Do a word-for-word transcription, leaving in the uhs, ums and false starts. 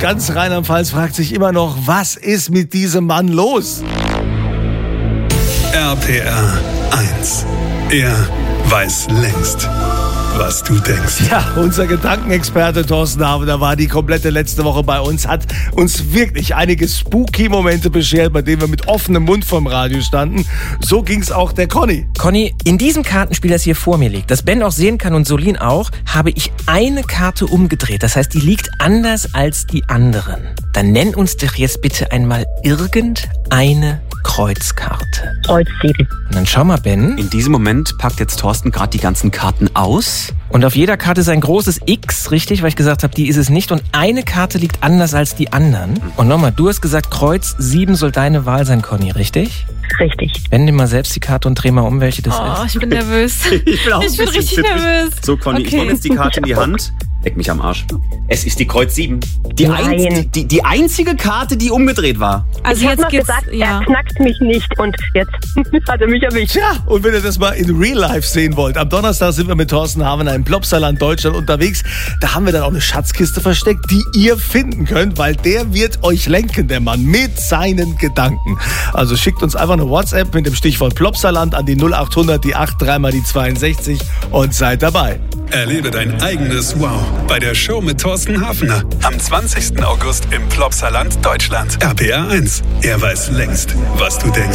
ganz Rheinland-Pfalz fragt sich immer noch, was ist mit diesem Mann los? R P R eins. Er weiß längst, was du denkst. Ja, unser Gedankenexperte Thorsten Havener war die komplette letzte Woche bei uns, hat uns wirklich einige spooky-Momente beschert, bei denen wir mit offenem Mund vorm Radio standen. So ging's auch der Conny. Conny, in diesem Kartenspiel, das hier vor mir liegt, das Ben auch sehen kann und Solin auch, habe ich eine Karte umgedreht. Das heißt, die liegt anders als die anderen. Dann nenn uns doch jetzt bitte einmal irgendeine Kreuzkarte. Kreuz sieben. Und dann schau mal, Ben. In diesem Moment packt jetzt Thorsten gerade die ganzen Karten aus. Und auf jeder Karte ist ein großes X, richtig? Weil ich gesagt habe, die ist es nicht. Und eine Karte liegt anders als die anderen. Und nochmal, du hast gesagt, Kreuz sieben soll deine Wahl sein, Conny, richtig? Richtig. Wende mal selbst die Karte und dreh mal um, welche das Oh, ist. ich bin nervös. Ich bin, auch Ich bin richtig nervös. So, Conny, Okay. ich nehme jetzt die Karte in die Hand. Leck mich am Arsch. Es ist die Kreuz sieben. Die, Nein. einz- die, die einzige Karte, die umgedreht war. Also Ich habe jetzt noch geht's, gesagt, ja. er knackt mich nicht und jetzt hat er mich erwischt. Tja, und wenn ihr das mal in Real Life sehen wollt, am Donnerstag sind wir mit Thorsten Havener im Plopsaland Deutschland unterwegs. Da haben wir dann auch eine Schatzkiste versteckt, die ihr finden könnt, weil der wird euch lenken, der Mann, mit seinen Gedanken. Also schickt uns einfach eine WhatsApp mit dem Stichwort Plopsaland an die null acht hundert, die acht drei mal die zweiundsechzig und seid dabei. Erlebe dein eigenes Wow bei der Show mit Thorsten Havener am zwanzigsten August im Plopsaland Deutschland. R P R eins. Er weiß längst, was du denkst.